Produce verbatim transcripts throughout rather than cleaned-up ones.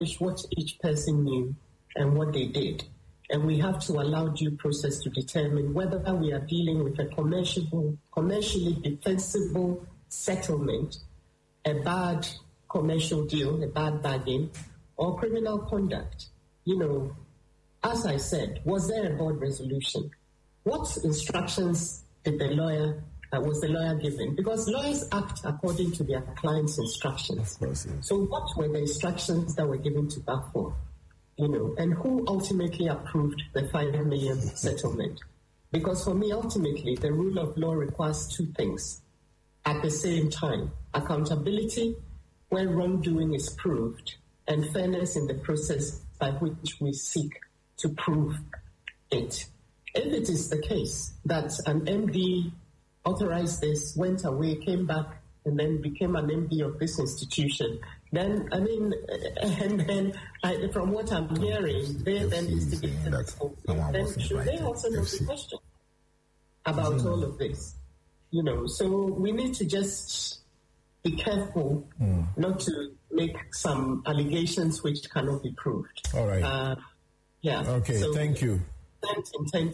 what each person knew and what they did. And we have to allow due process to determine whether we are dealing with a commercial, commercially defensible settlement, a bad commercial deal, a bad bargain, or criminal conduct. You know, as I said, was there a board resolution? What instructions did the lawyer, uh, was the lawyer given? Because lawyers act according to their client's instructions. Of course, yes. So what were the instructions that were given to BAFO? You know, and who ultimately approved the five million settlement? Because for me, ultimately, the rule of law requires two things at the same time: accountability where wrongdoing is proved, and fairness in the process by which we seek to prove it. If it is the case that an M D authorized this, went away, came back, and then became an M D of this institution, then, I mean, and then I, from what I'm hearing, they then instigated this whole thing. Then should they also know the question about mm. all of this? You know, so we need to just be careful mm. not to make some allegations which cannot be proved. All right. Uh, yeah. Okay, so, thank you. Intent,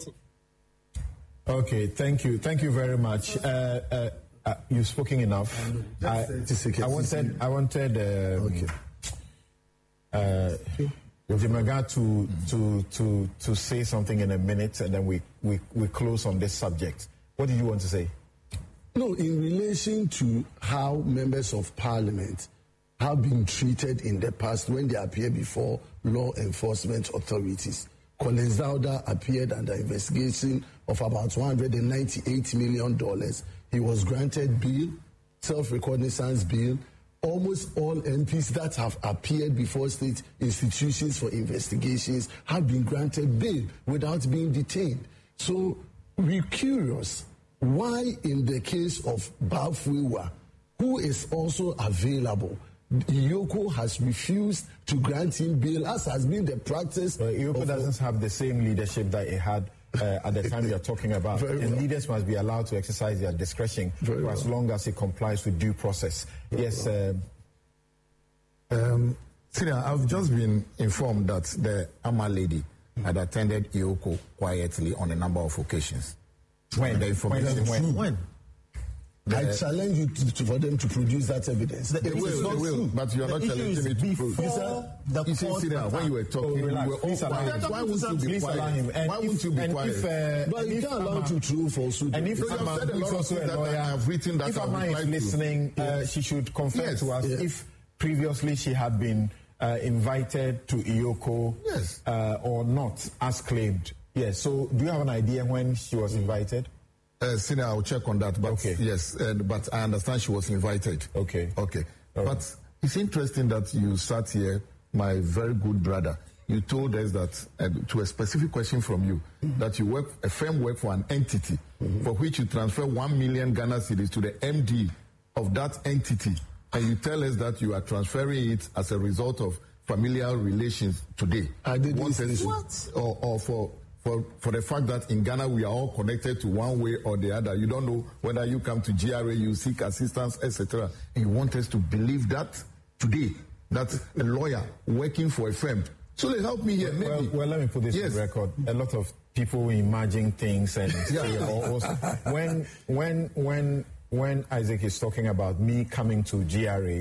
Okay, thank you. Thank you very much. Uh, uh, uh, you've spoken enough. I, I wanted, I wanted um, okay. uh, Jemaga to, to, to, to say something in a minute, and then we, we, we close on this subject. What did you want to say? No, in relation to how members of parliament have been treated in the past when they appear before law enforcement authorities. Collins Dauda appeared under investigation of about one hundred ninety-eight million dollars. He was granted bail, self-recognizance bail. Almost all M Ps that have appeared before state institutions for investigations have been granted bail without being detained. So we're curious, why in the case of Bafo, who is also available, Iyoko has refused to grant him bail, as has been the practice. Well, Iyoko doesn't have the same leadership that it had uh, at the time we are talking about. Very and well. Leaders must be allowed to exercise their discretion Very as well. long as it complies with due process. Very yes, well. um, um, Senior, I've just been informed that the Ama lady had attended Iyoko quietly on a number of occasions. When? The information When? When? when? I The, challenge you to, to, for them to produce that evidence. They will, they will, but you are not challenging me to prove. The You see, Senior, when you were talking, Oh, you relax. were all Please allow quiet. him. Why wouldn't you be Please allow quiet? him. And Why if- wouldn't you be and quiet? if, uh, But you if can't allow Ama- to true falsehood. And if So you have Ama, said a who is lot of also things a that lawyer, I have written that if I would Ama is like to. listening, uh, she should confirm Yes. to us Yes. if previously she had been uh, invited to Iyoko Yes. uh, or not, as claimed. Yes. So, do you have an idea when she was invited? Uh, Senior, I'll check on that. But Okay. yes, uh, but I understand she was invited. Okay. Okay. All right. But it's interesting that you sat here, my very good brother. You told us that, uh, to a specific question from you, mm-hmm. that you work, a firm work for an entity mm-hmm. for which you transfer one million Ghana cedis to the M D of that entity. And you tell us that you are transferring it as a result of familial relations today. I didn't What? say so. What? Or, or for... For, for the fact that in Ghana we are all connected to one way or the other. You don't know whether you come to G R A, you seek assistance, et cetera. And you want us to believe that today, that a lawyer working for a firm. So they help me here. Well, maybe. well, let me put this Yes. on record. A lot of people imagine things and Yeah. say, or, or, when when when when Isaac is talking about me coming to G R A,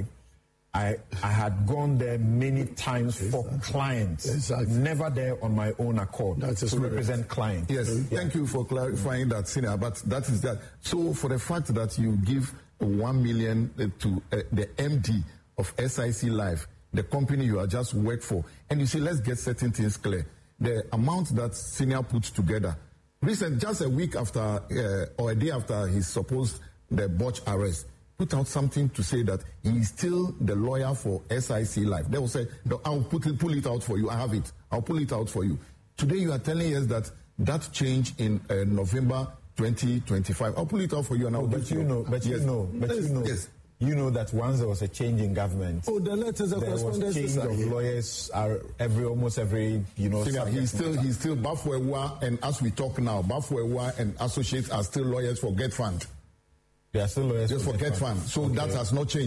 I I had gone there many times for clients, Exactly. never there on my own accord That is to correct. represent clients. Yes, Yeah. thank you for clarifying that, Senior. But that is that. So for the fact that you give one million to uh, the M D of S I C Life, the company you are just work for, and you say, let's get certain things clear. The amount that Senior put together, recent, just a week after uh, or a day after his supposed the botch arrest, put out something to say that he is still the lawyer for S I C Life. They will say, no, I'll put it, pull it out for you. I have it. I'll pull it out for you. Today you are telling us that that change in uh, November twenty twenty-five. I'll pull it out for you and I'll Oh, but get you know, but yes. you know, but you know, Yes. you know that once there was a change in government, Oh, the letters of there was correspondence change are of here. lawyers are every almost every you know. Senior, subject he's still matter. he's still Bafo and as we talk now, Bafo and associates are still lawyers for Get Fund. They are still lawyers Just for Get Fund. So Okay. that has not changed.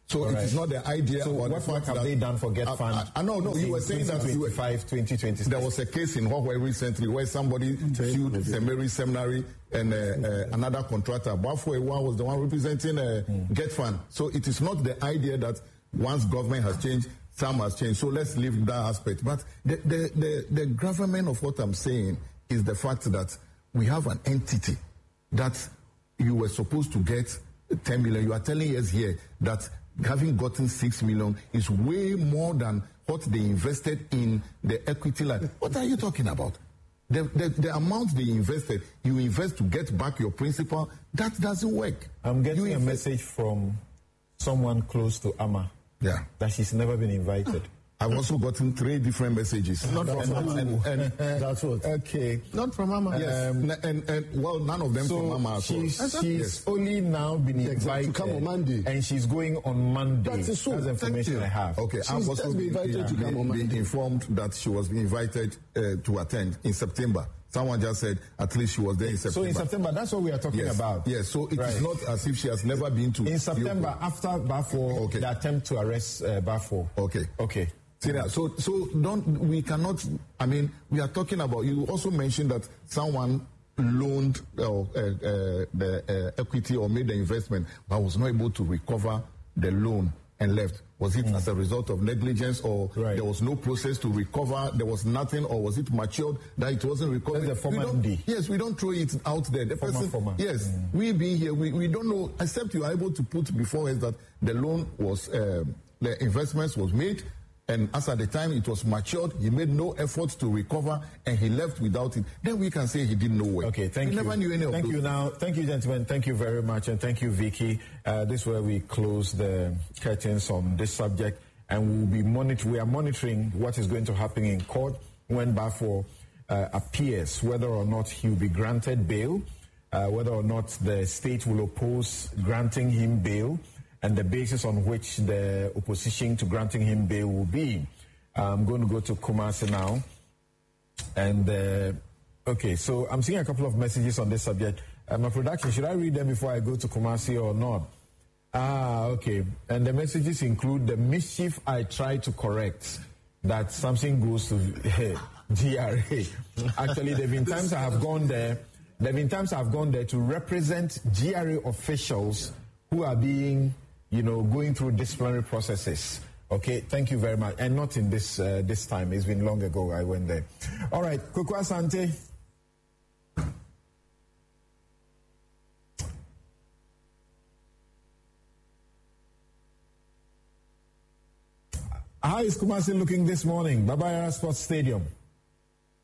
So All it right. is not the idea. So or what the work have that, they done for Get uh, Fund? Uh, uh, no, no, you were saying that you were, twenty twenty-five, twenty twenty-six. There was a case in Huawei recently where somebody sued Saint Mary's Seminary and uh, uh, another contractor. Bafo Ewa was the one representing uh, mm. Get Fund. So it is not the idea that once government has changed, some has changed. So let's leave that aspect. But the, the, the, the gravamen of what I'm saying is the fact that we have an entity that you were supposed to get ten million. You are telling us here that having gotten six million is way more than what they invested in the equity line. What are you talking about? The, the, the amount they invested, you invest to get back your principal, that doesn't work. I'm getting you a message from someone close to Amma. Yeah. That she's never been invited. I've also gotten three different messages. Not from Mama. And, and, and, That's what. Okay. Not from Mama. Yes. Um, and, and, and, well, none of them so from Mama. She's, well. she's yes. only now been invited. To come on Monday. And she's going on Monday. That is so. That's the information I have. Okay. She's I've also been invited been, to come on been Monday. informed that she was invited uh, to attend in September. Someone just said at least she was there in September. So in September, that's what we are talking yes. about. Yes, so it right. is not as if she has never been to... In September, Yoko. After Bafo, okay. the attempt to arrest uh, Bafo. Okay. Okay. So, so don't, we cannot, I mean, we are talking about, you also mentioned that someone loaned uh, uh, uh, the uh, equity or made the investment, but was not able to recover the loan and left. Was it mm. as a result of negligence, or right. there was no process to recover, there was nothing, or was it matured that it wasn't recovered? That's the former M D. Yes, we don't throw it out there. The former, person, former. Yes, mm. we being here, we, we don't know, except you are able to put before us that the loan was, uh, the investments was made, and as at the time it was matured, he made no effort to recover, and he left without it. Then we can say he didn't know where. Okay, thank he you. Never knew any thank of you. those. Now, thank you, gentlemen. Thank you very much, and thank you, Vicky. Uh, this is where we close the curtains on this subject, and we'll be monitor- We are monitoring what is going to happen in court when Bafo uh, appears, whether or not he will be granted bail, uh, whether or not the state will oppose granting him bail, and the basis on which the opposition to granting him bail will be. I'm going to go to Kumasi now. And, uh, okay, so I'm seeing a couple of messages on this subject. Uh, my production, should I read them before I go to Kumasi or not? Ah, okay. And the messages include the mischief I try to correct, that something goes to G R A. Actually, there have been times I have gone there, there have been times I've gone there to represent G R A officials who are being, you know, going through disciplinary processes. Okay, thank you very much. And not in this uh, this time. It's been long ago I went there. All right, Kukwa Sante. How is Kumasi looking this morning? Baba Yara Sports Stadium.